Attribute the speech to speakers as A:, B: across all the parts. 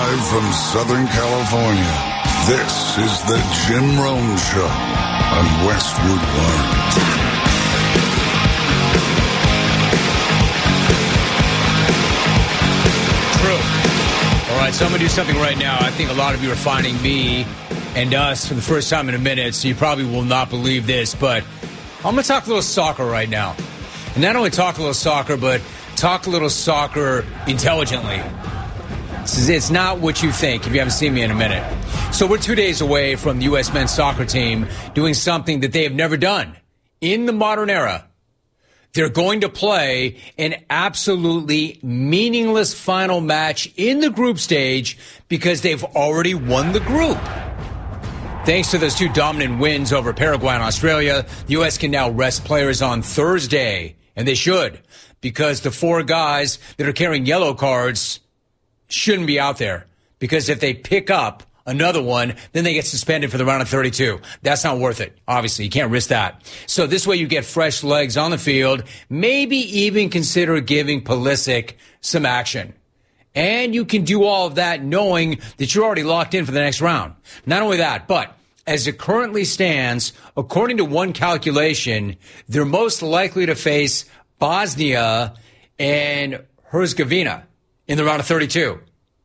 A: Live from Southern California, this is the Jim Rome Show on Westwood One.
B: True. All right, so I'm going to do something right now. I think a lot of you are finding me and us for the first time in a minute, so you probably will not believe this, but I'm going to talk a little soccer right now. And not only talk a little soccer, but talk a little soccer intelligently. It's not what you think if you haven't seen me in a minute. So we're 2 days away from the U.S. men's soccer team doing something that they have never done in the modern era. They're going to play an absolutely meaningless final match in the group stage because they've already won the group. Thanks to those two dominant wins over Paraguay and Australia, the U.S. can now rest players on Thursday, and they should, because the four guys that are carrying yellow cards shouldn't be out there, because if they pick up another one, then they get suspended for the round of 32. That's not worth it. Obviously, you can't risk that. So this way you get fresh legs on the field, maybe even consider giving Pulisic some action. And you can do all of that knowing that you're already locked in for the next round. Not only that, but as it currently stands, according to one calculation, they're most likely to face Bosnia and Herzegovina in the round of 32.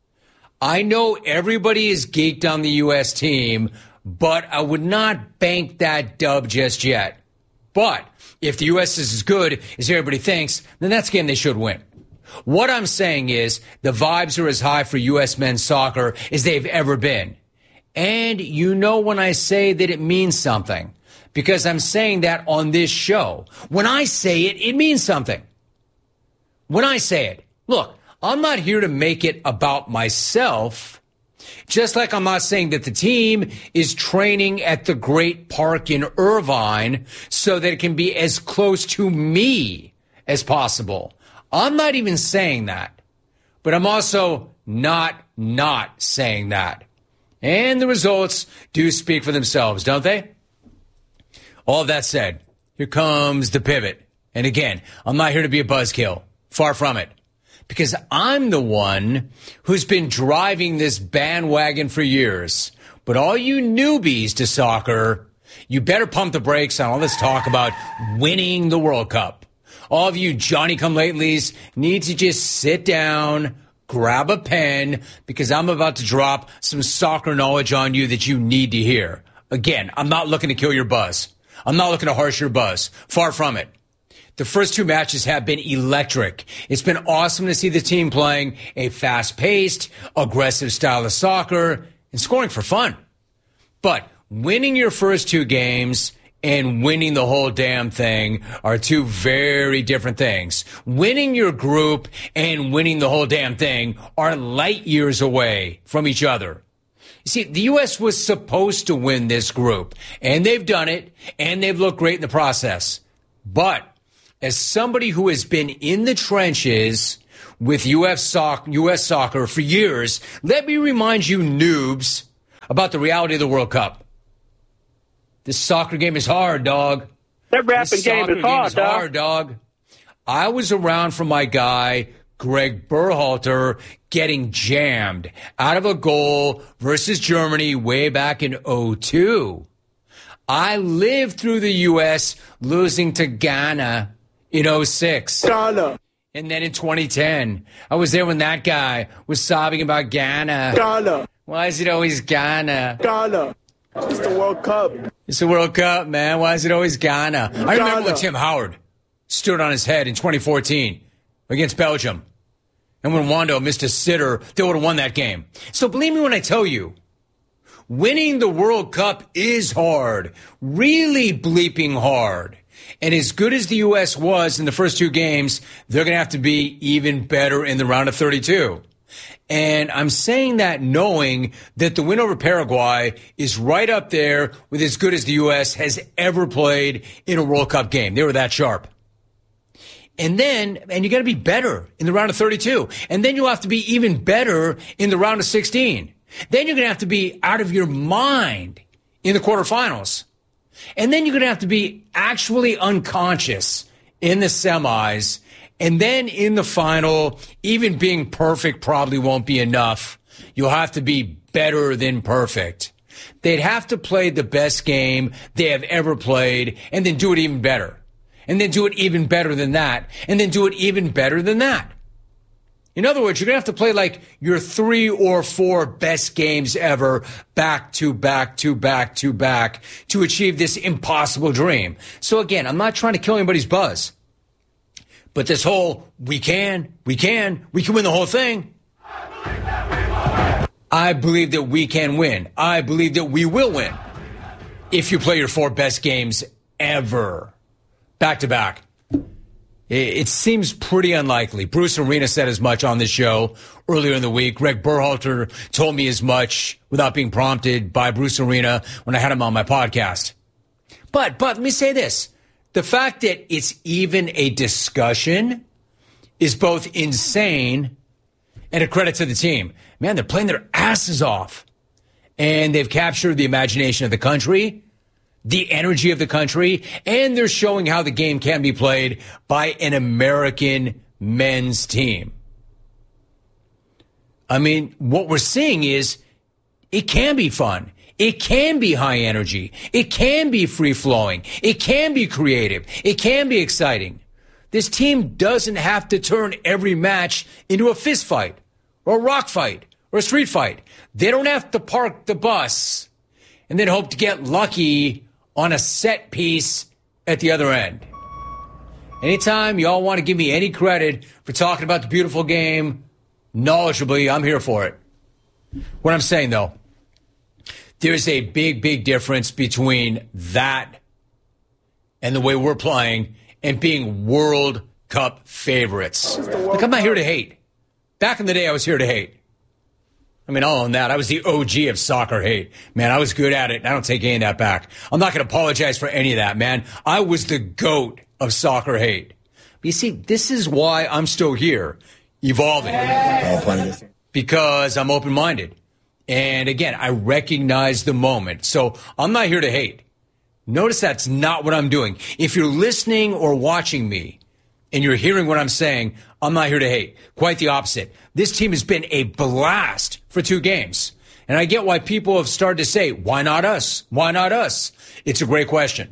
B: I know everybody is geeked on the U.S. team, but I would not bank that dub just yet. But if the U.S. is as good as everybody thinks, then that's a game they should win. What I'm saying is the vibes are as high for U.S. men's soccer as they've ever been. And you know when I say that it means something, because I'm saying that on this show. When I say it, it means something. When I say it, look, I'm not here to make it about myself, just like I'm not saying that the team is training at the Great Park in Irvine so that it can be as close to me as possible. I'm not even saying that, but I'm also not saying that. And the results do speak for themselves, don't they? All that said, here comes the pivot. And again, I'm not here to be a buzzkill. Far from it. Because I'm the one who's been driving this bandwagon for years. But all you newbies to soccer, you better pump the brakes on all this talk about winning the World Cup. All of you Johnny-come-latelys need to just sit down, grab a pen, because I'm about to drop some soccer knowledge on you that you need to hear. Again, I'm not looking to kill your buzz. I'm not looking to harsh your buzz. Far from it. The first two matches have been electric. It's been awesome to see the team playing a fast-paced, aggressive style of soccer and scoring for fun. But winning your first two games and winning the whole damn thing are two very different things. Winning your group and winning the whole damn thing are light years away from each other. You see, the U.S. was supposed to win this group, and they've done it, and they've looked great in the process. But as somebody who has been in the trenches with U.S. soccer for years, let me remind you noobs about the reality of the World Cup. This soccer game is hard, dog.
C: That rapping game is hard,
B: dog. I was around for my guy, Greg Berhalter, getting jammed out of a goal versus Germany way back in 2002. I lived through the U.S. losing to Ghana in 2006.
C: Ghana.
B: And then in 2010, I was there when that guy was sobbing about Ghana.
C: Ghana.
B: Why is it always Ghana?
C: Ghana. It's the World Cup.
B: It's the World Cup, man. Why is it always Ghana? I remember when Tim Howard stood on his head in 2014 against Belgium. And when Wando missed a sitter, they would have won that game. So believe me when I tell you, winning the World Cup is hard. Really bleeping hard. And as good as the U.S. was in the first two games, they're going to have to be even better in the round of 32. And I'm saying that knowing that the win over Paraguay is right up there with as good as the U.S. has ever played in a World Cup game. They were that sharp. And you got to be better in the round of 32. And then you'll have to be even better in the round of 16. Then you're going to have to be out of your mind in the quarterfinals. And then you're going to have to be actually unconscious in the semis. And then in the final, even being perfect probably won't be enough. You'll have to be better than perfect. They'd have to play the best game they have ever played and then do it even better. And then do it even better than that. And then do it even better than that. In other words, you're going to have to play like your 3 or 4 best games ever back to back to back to back to achieve this impossible dream. So again, I'm not trying to kill anybody's buzz. But this whole, we can win the whole thing. I believe that we can win. I believe that we will win if you play your 4 best games ever back to back. It seems pretty unlikely. Bruce Arena said as much on this show earlier in the week. Greg Berhalter told me as much without being prompted by Bruce Arena when I had him on my podcast. But let me say this. The fact that it's even a discussion is both insane and a credit to the team. Man, they're playing their asses off. And they've captured the imagination of the country, the energy of the country, and they're showing how the game can be played by an American men's team. I mean, what we're seeing is it can be fun. It can be high energy. It can be free-flowing. It can be creative. It can be exciting. This team doesn't have to turn every match into a fist fight or a rock fight or a street fight. They don't have to park the bus and then hope to get lucky on a set piece at the other end. Anytime y'all want to give me any credit for talking about the beautiful game knowledgeably, I'm here for it. What I'm saying, though, there's a big, big difference between that and the way we're playing and being World Cup favorites. Look, I'm not here to hate. Back in the day, I was here to hate. I mean, I'll own that. I was the OG of soccer hate. Man, I was good at it, and I don't take any of that back. I'm not going to apologize for any of that, man. I was the GOAT of soccer hate. But you see, this is why I'm still here, evolving. Because I'm open-minded. And again, I recognize the moment. So I'm not here to hate. Notice that's not what I'm doing. If you're listening or watching me and you're hearing what I'm saying, I'm not here to hate. Quite the opposite. This team has been a blast for 2 games. And I get why people have started to say, why not us? Why not us? It's a great question.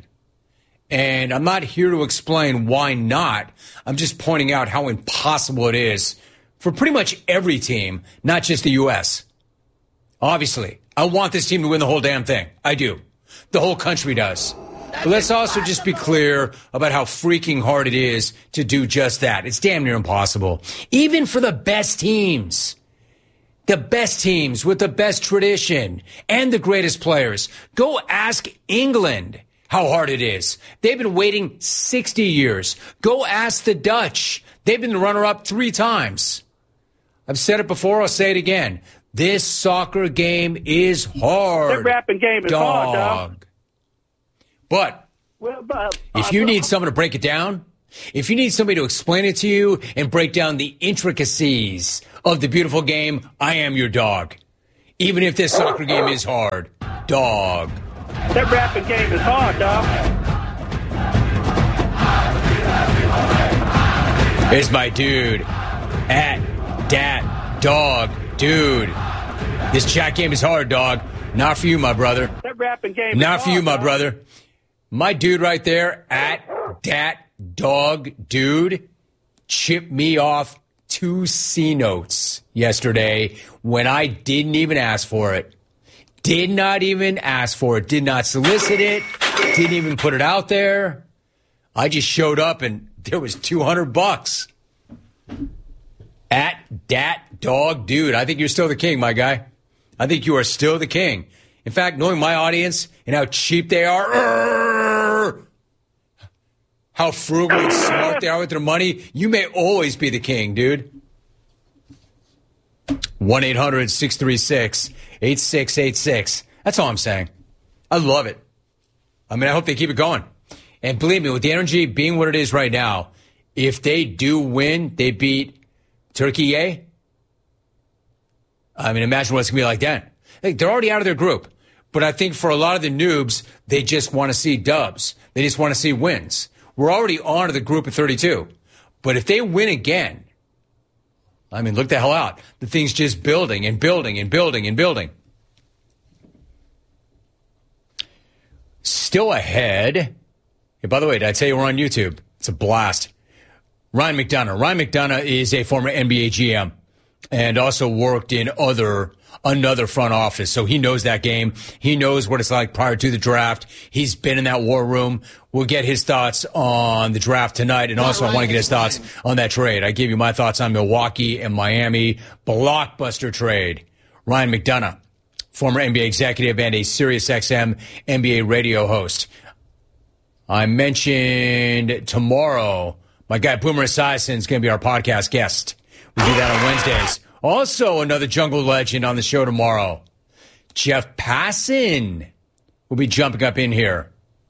B: And I'm not here to explain why not. I'm just pointing out how impossible it is for pretty much every team, not just the U.S. Obviously, I want this team to win the whole damn thing. I do. The whole country does. But let's also just be clear about how freaking hard it is to do just that. It's damn near impossible. Even for the best teams. The best teams with the best tradition and the greatest players. Go ask England how hard it is. They've been waiting 60 years. Go ask the Dutch. They've been the runner-up 3 times. I've said it before, I'll say it again. This soccer game is hard.
C: That rapping game is hard, dog.
B: But if you need someone to break it down, if you need somebody to explain it to you and break down the intricacies of the beautiful game, I am your dog. Even if this soccer game is hard, dog.
C: That rapping game is hard, dog.
B: Here's my dude at Dat Dog Dude. This chat game is hard, dog. Not for you, my brother.
C: That rapping game
B: Not
C: is
B: for you,
C: hard,
B: my
C: dog.
B: brother. My dude right there at Dat Dog Dude chipped me off 2 C notes yesterday when I didn't even ask for it. Did not even ask for it. Did not solicit it. Didn't even put it out there. I just showed up and there was $200. At Dat Dog Dude. I think you're still the king, my guy. I think you are still the king. In fact, knowing my audience and how cheap they are, how frugal and smart they are with their money, you may always be the king, dude. 1-800-636-8686. That's all I'm saying. I love it. I mean, I hope they keep it going. And believe me, with the energy being what it is right now, if they do win, they beat Turkey, yay? I mean, imagine what it's going to be like then. Like, they're already out of their group. But I think for a lot of the noobs, they just want to see dubs. They just want to see wins. We're already on to the group of 32. But if they win again, I mean, look the hell out. The thing's just building and building and building and building. Still ahead. Hey, by the way, did I tell you we're on YouTube? It's a blast. Ryan McDonough. Ryan McDonough is a former NBA GM and also worked in another front office. So he knows that game. He knows what it's like prior to the draft. He's been in that war room. We'll get his thoughts on the draft tonight. And also I want to get his thoughts on that trade. I gave you my thoughts on Milwaukee and Miami. Blockbuster trade. Ryan McDonough, former NBA executive and a SiriusXM NBA radio host. I mentioned tomorrow, my guy Boomer Esiason is going to be our podcast guest. We do that on Wednesdays. Also, another jungle legend on the show tomorrow. Jeff Passan will be jumping up in here.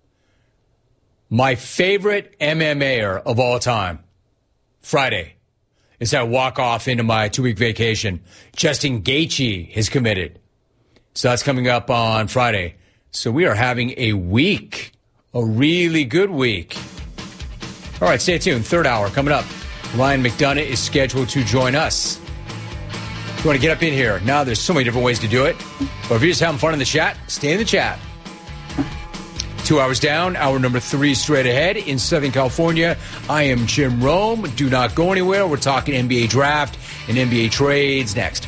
B: My favorite MMAer of all time, Friday, is I walk off into my 2-week vacation. Justin Gaethje is committed. So that's coming up on Friday. So we are having a week, a really good week. All right, stay tuned. Third hour coming up. Ryan McDonough is scheduled to join us. If you want to get up in here, now there's so many different ways to do it. But if you're just having fun in the chat, stay in the chat. 2 hours down, hour number 3 straight ahead in Southern California. I am Jim Rome. Do not go anywhere. We're talking NBA draft and NBA trades next.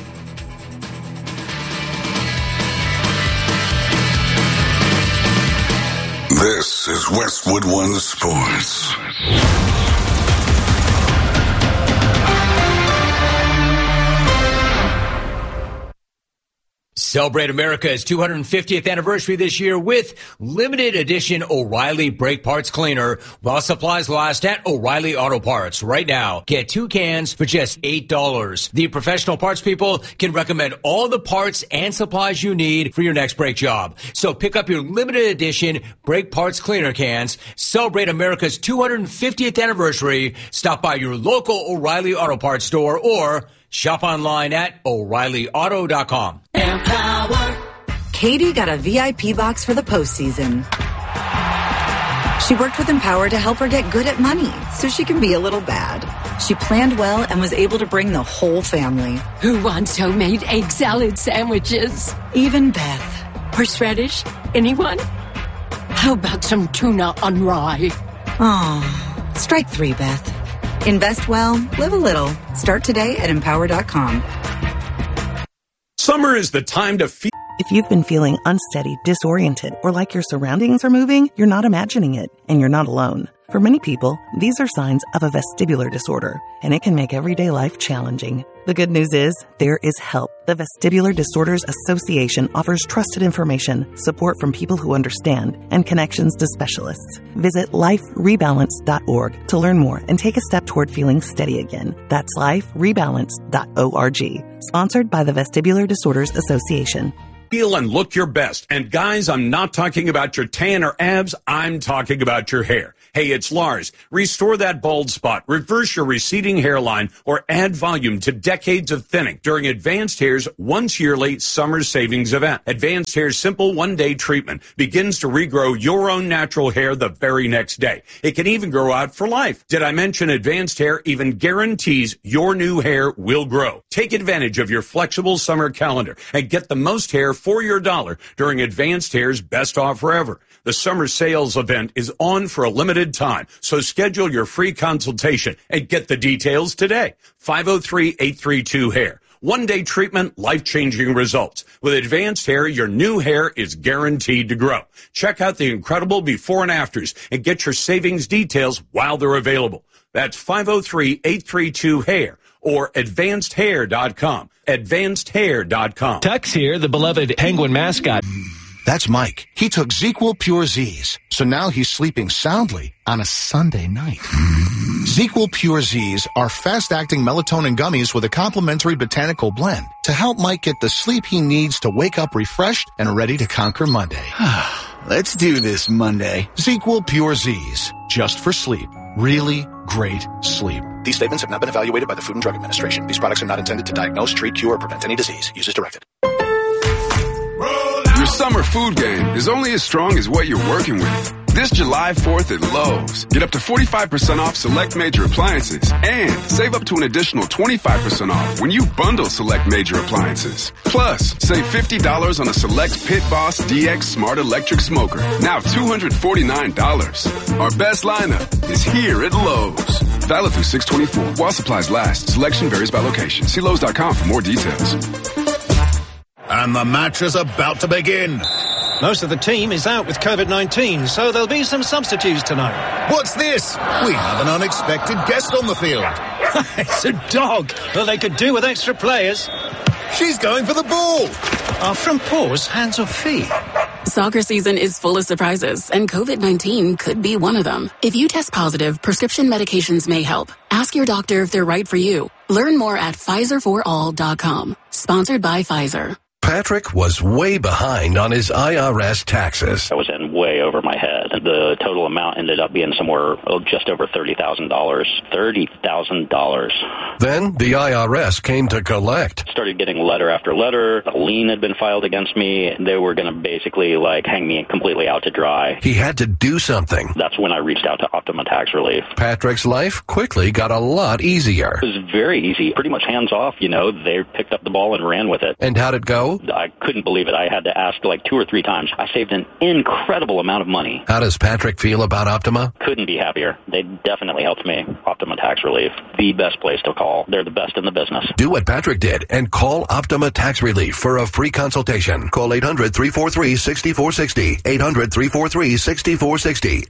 A: This is Westwood One Sports.
B: Celebrate America's 250th anniversary this year with limited edition O'Reilly Brake Parts Cleaner while supplies last at O'Reilly Auto Parts. Right now, get 2 cans for just $8. The professional parts people can recommend all the parts and supplies you need for your next brake job. So pick up your limited edition Brake Parts Cleaner cans. Celebrate America's 250th anniversary. Stop by your local O'Reilly Auto Parts store or shop online at O'ReillyAuto.com.
D: Empower. Katie got a VIP box for the postseason. She worked with Empower to help her get good at money so she can be a little bad. She planned well and was able to bring the whole family.
E: Who wants homemade egg salad sandwiches?
D: Even Beth.
E: Horseradish? Anyone? How about some tuna on rye?
D: Oh, strike 3, Beth. Invest well, live a little. Start today at Empower.com.
F: Summer is the time to feel.
G: If you've been feeling unsteady, disoriented, or like your surroundings are moving, you're not imagining it, and you're not alone. For many people, these are signs of a vestibular disorder, and it can make everyday life challenging. The good news is, there is help. The Vestibular Disorders Association offers trusted information, support from people who understand, and connections to specialists. Visit liferebalance.org to learn more and take a step toward feeling steady again. That's liferebalance.org. Sponsored by the Vestibular Disorders Association.
F: Feel and look your best. And guys, I'm not talking about your tan or abs. I'm talking about your hair. Hey, it's Lars. Restore that bald spot, reverse your receding hairline, or add volume to decades of thinning during Advanced Hair's once-yearly summer savings event. Advanced Hair's simple one-day treatment begins to regrow your own natural hair the very next day. It can even grow out for life. Did I mention Advanced Hair even guarantees your new hair will grow? Take advantage of your flexible summer calendar and get the most hair for your dollar during Advanced Hair's best offer ever. The summer sales event is on for a limited time, so schedule your free consultation and get the details today. 503-832-HAIR. One-day treatment, life-changing results. With Advanced Hair, your new hair is guaranteed to grow. Check out the incredible before and afters and get your savings details while they're available. That's 503-832-HAIR or advancedhair.com. advancedhair.com.
H: Tux here, the beloved Penguin mascot.
I: That's Mike. He took ZzzQuil Pure Z's, so now he's sleeping soundly on a Sunday night. ZzzQuil Pure Z's are fast-acting melatonin gummies with a complementary botanical blend to help Mike get the sleep he needs to wake up refreshed and ready to conquer Monday.
J: Let's do this Monday.
I: ZzzQuil Pure Z's, just for sleep. Really great sleep.
K: These statements have not been evaluated by the Food and Drug Administration. These products are not intended to diagnose, treat, cure, or prevent any disease. Use as directed.
L: Your summer food game is only as strong as what you're working with. This July 4th at Lowe's. Get up to 45% off select major appliances and save up to an additional 25% off when you bundle select major appliances. Plus, save $50 on a select Pit Boss DX Smart Electric Smoker. Now $249. Our best lineup is here at Lowe's. Valid through 6/24. While supplies last. Selection varies by location. See Lowe's.com for more details.
M: And the match is about to begin.
N: Most of the team is out with COVID-19, so there'll be some substitutes tonight.
M: What's this? We have an unexpected guest on the field.
N: It's a dog. Well, they could do with extra players.
M: She's going for the ball.
N: Are from paws, hands or feet?
O: Soccer season is full of surprises, and COVID-19 could be one of them. If you test positive, prescription medications may help. Ask your doctor if they're right for you. Learn more at PfizerForAll.com. Sponsored by Pfizer.
P: Patrick was way behind on his IRS taxes.
Q: I was in way over my head. The total amount ended up being somewhere just over $30,000. $30,000.
P: Then the IRS came to collect.
Q: Started getting letter after letter. A lien had been filed against me. They were going to basically hang me completely out to dry.
P: He had to do something.
Q: That's when I reached out to Optima Tax Relief.
P: Patrick's life quickly got a lot easier.
Q: It was very easy. Pretty much hands off, They picked up the ball and ran with it.
P: And how'd it go?
Q: I couldn't believe it. I had to ask 2 or 3 times. I saved an incredible amount of money.
P: How does Patrick feel about Optima?
Q: Couldn't be happier. They definitely helped me. Optima Tax Relief, the best place to call. They're the best in the business.
P: Do what Patrick did and call Optima Tax Relief for a free consultation. Call 800-343-6460. 800-343-6460.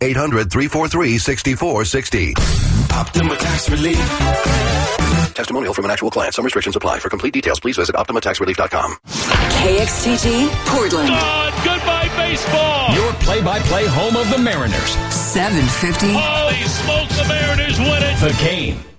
P: 800-343-6460.
R: Optima Tax Relief.
K: Testimonial from an actual client. Some restrictions apply. For complete details, please visit OptimaTaxRelief.com.
S: KXTG, Portland.
T: Goodbye, baseball.
U: Your play-by-play home of the Mariners.
S: 750.
T: Holy smokes, the Mariners win it.
U: The Game.